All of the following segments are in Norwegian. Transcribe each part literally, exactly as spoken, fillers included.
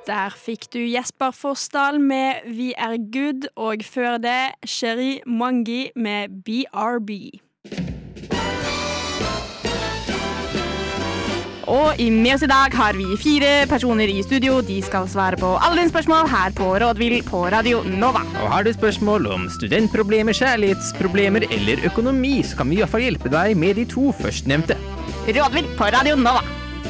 Der fikk du Jesper Forsdal med Vi er good, og før det Sherry Mwangi med B R B. Og med oss i dag har vi fire personer i studio. De skal svare på alle dine spørsmål her på Rådvill på Radio Nova. Og har du spørsmål om studentproblemer, kjærlighetsproblemer eller økonomi, så kan vi i hvert fall hjelpe deg med de to førstnevnte. Rådvill på Radio Nova.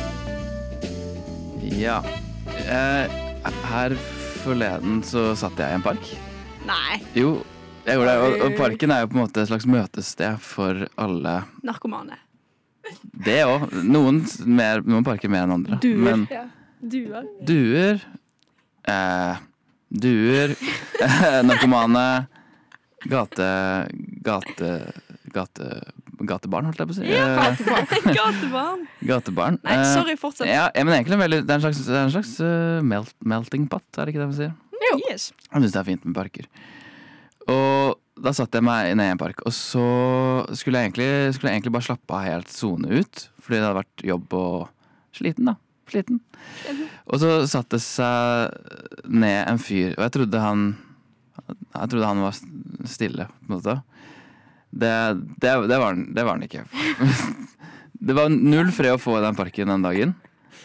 Ja, eh, her forleden så satt jeg i en park. Nei. Jo, jeg gjorde det, og, og parken er jo på en måte et slags møtested for alle. Narkomane. Det også, noen, mer, noen parker mer enn andre. Duer. Men Ja. Duer. duer, eh, duer, eh, narkomane, gate, gate, gate, gatebarn, holdt jeg på å si. Ja, Eh, gatebarn. Gatebarn. gatebarn. Nei, Eh, sorry, fortsett. Ja, ja, men egentlig en veldig, det er en slags, det er en slags eh, melt, melting pot, er det ikke det man sier? Jo. Yes. Jeg synes det er fint med parker. Og da satt jeg meg ned i en park, og så skulle jeg egentlig, skulle jeg egentlig bare slappe av helt zone ut, fordi det hadde vært jobb og sliten da, sliten. Og så satt det seg ned en fyr, og jeg trodde han, jeg trodde han var stille, på en måte. Det, det, det, var, han- det var han ikke. Det var null fred å få i den parken den dagen.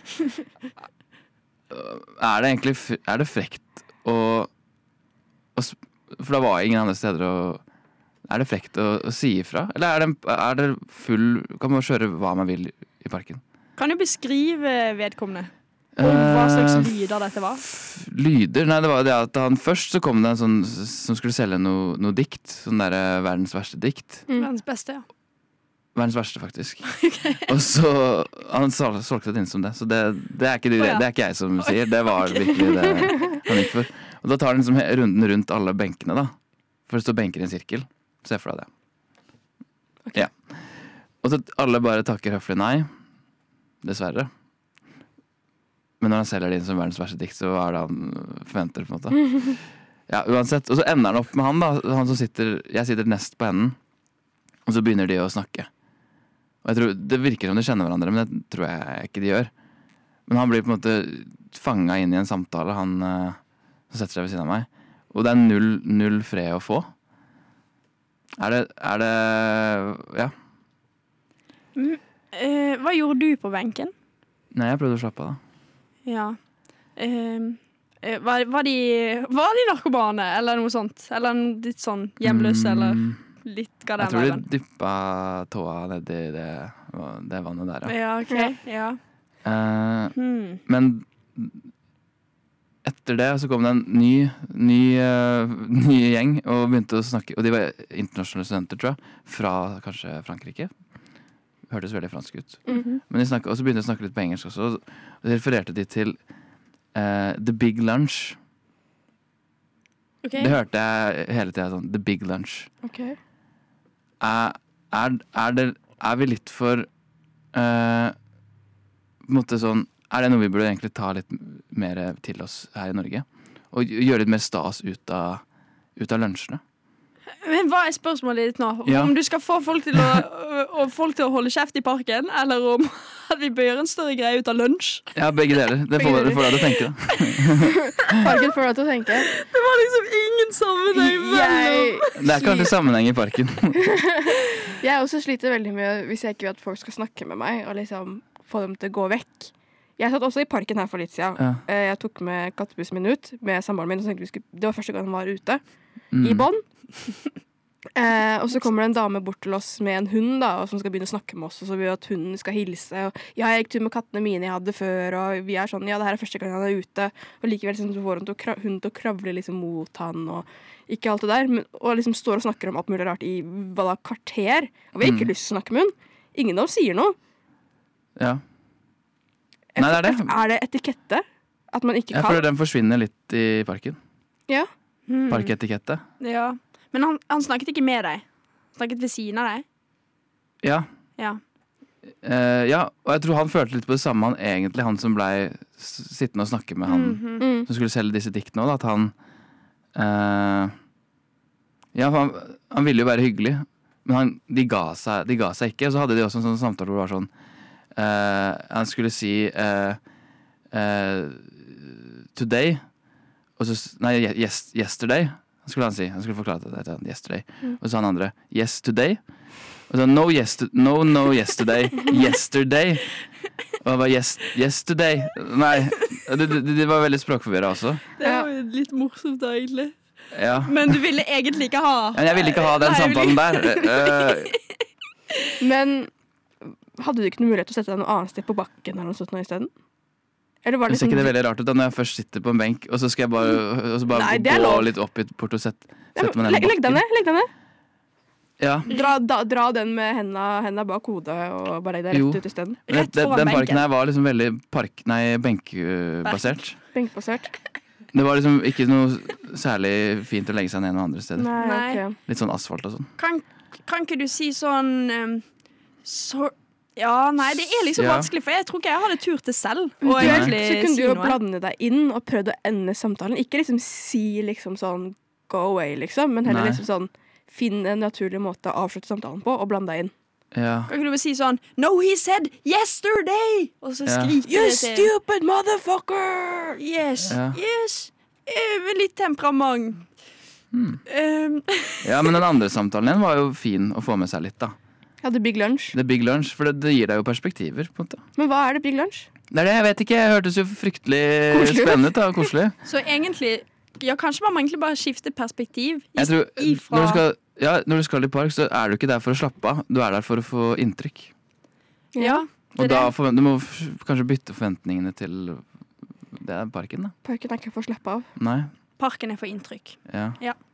Er det egentlig, f- er det frekt å, å sp- for da var det ingen andre steder å, er det frekt å, å si ifra? Eller er det, er det full, kan man kjøre hva man vil i parken? Kan du beskrive vedkommende? Og hva slags Eh, lyder dette var? f- Lyder? Nei, det var det at han først så kom det en sånn s- som skulle selge noe, noe dikt, sånn der eh, verdens verste dikt. Verdens beste, ja. Verdens verste, faktisk. Og så, han sol- solgte det inn som det, så det, det, er ikke, det, Å, ja. det er ikke jeg som sier, det var virkelig det han gikk for. Og da tar han liksom he- runden rundt alle benkene da, for det står benker i en sirkel. Se for deg det. Ja. Og så alle bare takker høflig nei, dessverre. Men når han selger det inn som verdens verste dikt, så er det han forventer på en måte. Ja, uansett. Og så ender han opp med han da, han som sitter, jeg sitter nest på enden, og så begynner de å snakke. Og jeg tror, det virker som de kjenner hverandre, men det tror jeg ikke de gjør. Men han blir på en måte fanget inn i en samtale, han eh, som setter seg ved siden av meg. Og det er null, null fred å få. Er det, er det, ja. Eh, hva gjorde du på benken? Nei, jeg prøvde å slappe av da. Ja. Eh, eh, var, var, de, var de narkomane, eller noe sånt? Eller litt sånn hjemløse, eller Mm, litt hva jeg den tror de veien? dyppa tåa nedi det, det vannet der, ja. Ja, ok. Ja. Eh, Hmm. Men etter det så kom det en ny, ny, eh, ny gjeng og begynte å snakke, og de var internasjonale studenter, tror jeg, fra kanskje Frankrike. Hørtes veldig fransk ut. Mhm. Men de snakket, og så begynte de å snakke litt på engelsk også, og de refererte de til eh, The Big Lunch. Ok. Det hørte jeg hele tiden sånn, The Big Lunch. Ok. Er, er, er, det, er vi litt for eh, på en måte sånn, er det noe vi burde egentlig ta litt mer til oss her i Norge? Og gjøre litt mer stas ut av, ut av lunsjene? Men hva er spørsmålet ditt nå? Ja. Om du skal få folk til å, og folk til å holde kjeft i parken, eller om at vi bør gjøre en større greie ut av lunsj? Ja, begge deler. Det får, det får deg til å tenke da. Parken får deg til å tenke. Det var liksom ingen sammenheng mellom. Jeg, Det er kanskje sammenheng i parken. jeg også sliter veldig med hvis jeg ikke vil at folk skal snakke med meg, og liksom få dem til å gå vekk. Jeg satt også i parken her for litt siden. Ja. Eh, Jeg tok med kattebussen min ut med samboeren min. Og så tenkte vi skulle, det var første gang han var ute Mm. i bånd. Eh, og så kommer det en dame bort til oss med en hund da, og som skal begynne å snakke med oss. Og så vil vi at hunden skal hilse. Og, ja, jeg gikk tur med kattene mine jeg hadde før. Og vi er sånn, ja, det her er første gang han er ute. Og likevel liksom, så får hun til å, kra- hunden til å kravle liksom, mot han. Og ikke alt det der. Men, og liksom står og snakker om alt mulig rart i hva da, kvarter. Og vi har ikke Mm. lyst til å snakke med hun. Ingen av oss sier noe. Ja. Nei, det er det. Er det etikette? At man ikke Jeg kan? føler den forsvinner litt i parken. Ja. Hmm. Parketikette. Ja. Men han, han snakket ikke med deg. Snakket ved siden av deg. Ja. Ja. Eh, ja, og jeg tror han følte litt på det samme, han egentlig, han som blei s- sittende og snakke med han Mhm. Mm. som skulle selge disse diktene også, da, at han eh, ja, for han, han ville jo være hyggelig, men han, de, ga seg, de ga seg ikke. Og så hadde de også en sånn samtale hvor det var sånn eh, han skulle si eh, eh, today, og så, nei, yes, yesterday, skulle han si. Han skulle forklare det til han, yesterday. Mm. Og så han andre, yes, today. Og så, no, yes, to, no, no, yesterday, yesterday. Og han bare, yes, yes, today. Nei, det, det, det var veldig språkforvirret også. Det var jo litt morsomt da, egentlig. Ja. Men du ville egentlig ikke ha Men jeg ville ikke ha den Nei, samtalen der. Uh, Men hadde du ikke noe mulighet til å sette deg noe annet sted på bakken eller noe sånt nå i stedet? Eller var det det ser liksom ikke det veldig rart ut da når jeg først sitter på en benk, og så skal jeg bare, og så bare Nei, det er gå lov. litt opp i bort og sette, Ja, sette meg ned legg, på legg deg bakken. ned, legg deg ned. Ja. Dra, da, dra den med henda, henda bak hodet og bare legg deg Jo. rett ut i stedet. Men Rett det- foran den benken. parken her var liksom veldig park, nei, benkbasert. Benkbasert. Det var liksom ikke noe særlig fint å legge seg ned noen andre steder. Nei, Nei. ok. Litt sånn asfalt og sånn. Kan, kan ikke du si sånn um, så, Ja, nei, det er liksom Ja. vanskelig, for jeg tror ikke jeg hadde turt det selv. Og Eventuelt egentlig så kunne du si jo noe. blande deg inn og prøvd å ende samtalen. Ikke liksom si liksom sånn go away, liksom, men heller Nei. liksom sånn finne en naturlig måte å avslutte samtalen på, og blande deg inn. Ja. Kan ikke du bare si sånn No, he said yesterday! Og så Ja. skriker You det til stupid motherfucker! Yes, Ja. yes. Eh, Med litt temperament. Hmm. Um, ja, men den andre samtalen igjen var jo fin å få med seg litt, da. Hadde Big Lunch. Det er Big Lunch, for det, det gir deg jo perspektiver, på en måte. Men hva er det Big Lunch? Det er det, jeg vet ikke. Det hørtes jo fryktelig Koselig. spennende ut, da, og koselig. så egentlig Ja, kanskje man må egentlig bare skifte perspektiv. Jeg tror, ifra- når du, skal, ja, når du skal i park, så er du ikke der for å slappe av. Du er der for å få inntrykk. Ja, det Og er da det. forvent, du må f- kanskje bytte forventningene til det er parken, da. Parken er ikke for å slappe av. Nei. Parken er for inntrykk. Ja. Ja.